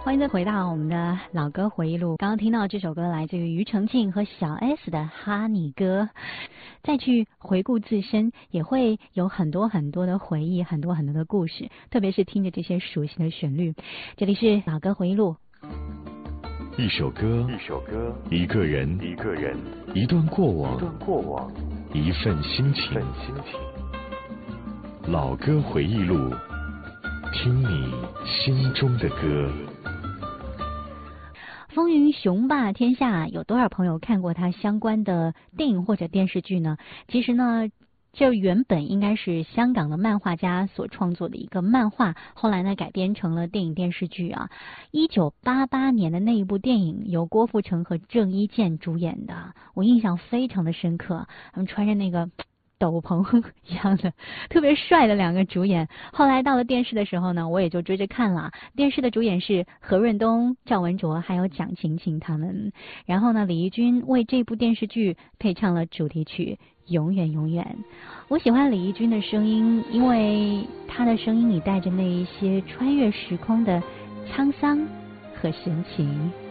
欢迎再回到我们的老歌回忆录。刚刚听到这首歌来自于庾澄庆和小 S 的《哈尼歌》，再去回顾自身，也会有很多很多的回忆，很多很多的故事，特别是听着这些熟悉的旋律。这里是老歌回忆录。 一首歌，一个人，一段过往，一份心情。老歌回忆录，听你心中的歌。 风云雄霸天下，有多少朋友看过他相关的电影或者电视剧呢？其实呢，这原本应该是香港的漫画家所创作的一个漫画，后来呢改编成了电影电视剧啊。1988年的那一部电影由郭富城和郑伊健主演的，我印象非常的深刻。他们穿着那个斗篷一样的特别帅的两个主演，后来到了电视的时候呢，我也就追着看了。电视的主演是何润东、赵文卓还有蒋勤勤他们，然后呢，李翊君为这部电视剧配唱了主题曲《永远永远》。我喜欢李翊君的声音，因为他的声音里带着那一些穿越时空的沧桑和深情。